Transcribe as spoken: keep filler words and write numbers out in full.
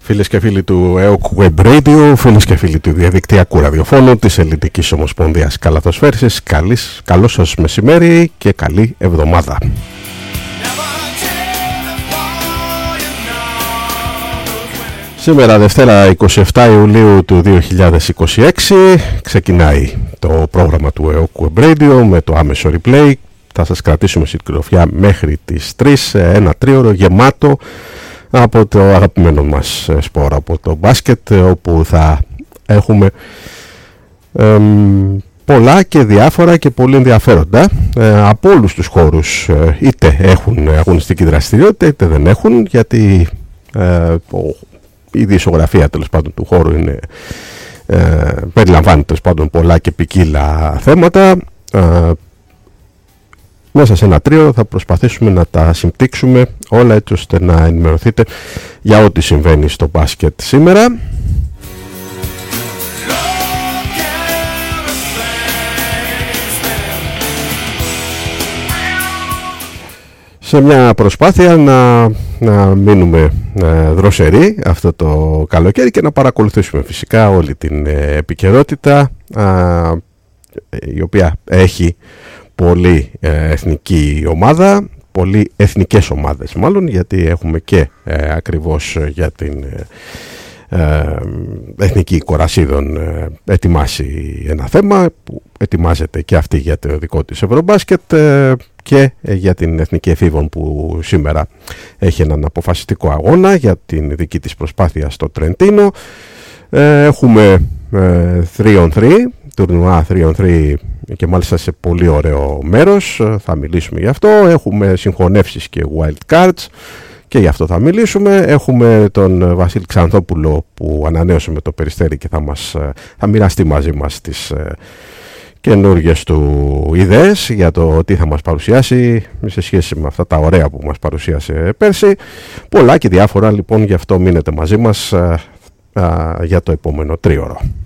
Φίλες και φίλοι του ι έι ο κ Web Radio, φίλες και φίλοι του διαδικτυακού ραδιοφώνου της Ελληνικής Ομοσπονδίας Καλαθοσφαίρισης, καλό σας μεσημέρι και καλή εβδομάδα. Σήμερα Δευτέρα εικοστή εβδόμη Ιουλίου του δύο χιλιάδες είκοσι έξι ξεκινάει το πρόγραμμα του ι έι ο κ Web Radio με το άμεσο replay. Θα σας κρατήσουμε στην κυκλοφιά μέχρι τις τρεις, ένα τρίωρο γεμάτο από το αγαπημένο μας σπορ, από το μπάσκετ, όπου θα έχουμε εμ, πολλά και διάφορα και πολύ ενδιαφέροντα ε, από όλους τους χώρους, ε, είτε έχουν αγωνιστική δραστηριότητα είτε δεν έχουν, γιατί ε, ο, η δισογραφία τέλος πάντων του χώρου είναι, ε, περιλαμβάνει τέλος πάντων πολλά και ποικίλα θέματα. ε, Μέσα σε ένα τρίο θα προσπαθήσουμε να τα συμπτύξουμε όλα έτσι ώστε να ενημερωθείτε για ό,τι συμβαίνει στο μπάσκετ σήμερα. Σε μια προσπάθεια να, να μείνουμε ε, δροσεροί αυτό το καλοκαίρι και να παρακολουθήσουμε φυσικά όλη την ε, επικαιρότητα ε, η οποία έχει πολύ ε, εθνική ομάδα, πολύ εθνικές ομάδες μάλλον, γιατί έχουμε και ε, ακριβώς για την ε, ε, εθνική Κορασίδων ε, ετοιμάσει ένα θέμα που ετοιμάζεται και αυτή για το δικό της Ευρωμπάσκετ ε, και ε, για την εθνική εφήβων που σήμερα έχει έναν αποφασιστικό αγώνα για την δική της προσπάθεια στο Τρεντίνο. ε, έχουμε ε, τρία on τρία, τουρνουά τρία on τρία και μάλιστα σε πολύ ωραίο μέρος, θα μιλήσουμε γι' αυτό. Έχουμε συγχωνεύσεις και wild cards και γι' αυτό θα μιλήσουμε. Έχουμε τον Βασίλη Ξανθόπουλο που ανανέωσε με το Περιστέρι και θα, μας, θα μοιραστεί μαζί μας τις καινούργιες του ιδέες για το τι θα μας παρουσιάσει σε σχέση με αυτά τα ωραία που μας παρουσίασε πέρσι. Πολλά και διάφορα λοιπόν, γι' αυτό μείνετε μαζί μας α, α, για το επόμενο τρίωρο.